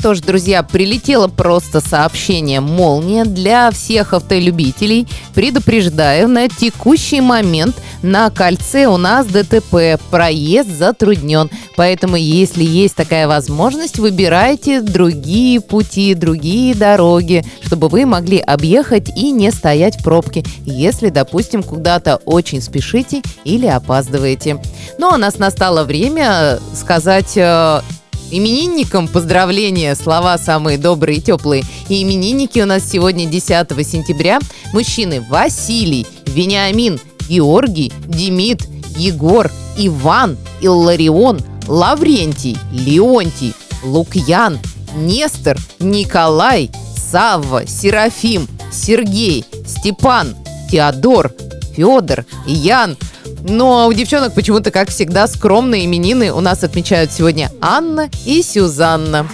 что ж, друзья, прилетело просто сообщение «Молния» для всех автолюбителей. Предупреждаю, на текущий момент на кольце у нас ДТП, проезд затруднен. Поэтому, если есть такая возможность, выбирайте другие пути, другие дороги, чтобы вы могли объехать и не стоять в пробке, если, допустим, куда-то очень спешите или опаздываете. Ну, а у нас настало время сказать именинникам поздравления, слова самые добрые и теплые. И именинники у нас сегодня 10 сентября. Мужчины: Василий, Вениамин, Георгий, Демид, Егор, Иван, Илларион, Лаврентий, Леонтий, Лукьян, Нестор, Николай, Савва, Серафим, Сергей, Степан, Теодор, Федор, Ян. Но у девчонок почему-то, как всегда, скромные именины у нас отмечают сегодня Анна и Сюзанна.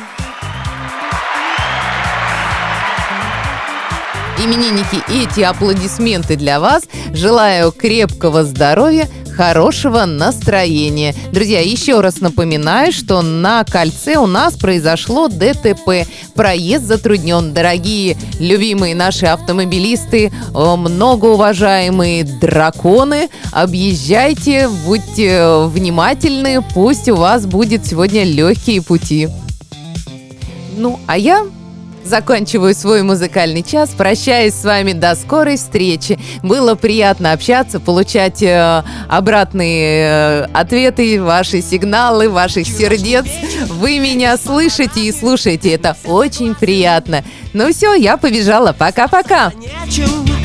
Именинники, эти аплодисменты для вас. Желаю крепкого здоровья, хорошего настроения. Друзья, еще раз напоминаю, что на кольце у нас произошло ДТП. Проезд затруднен. Дорогие, любимые наши автомобилисты, многоуважаемые драконы, объезжайте, будьте внимательны, пусть у вас будет сегодня легкие пути. Ну, а я заканчиваю свой музыкальный час. Прощаюсь с вами до скорой встречи. Было приятно общаться, получать обратные ответы, ваши сигналы, ваших сердец. Вы меня слышите и слушаете. Это очень приятно. Ну все, я побежала. Пока-пока.